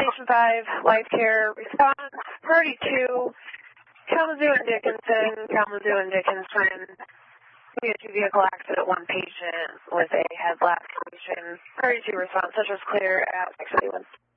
Station 5, Life Care, response, Party 2, Kalamazoo and Dickinson, Kalamazoo and Dickinson. We had 2 vehicle accident, 1 patient with a head laceration. Party 2 response, such as clear at 681.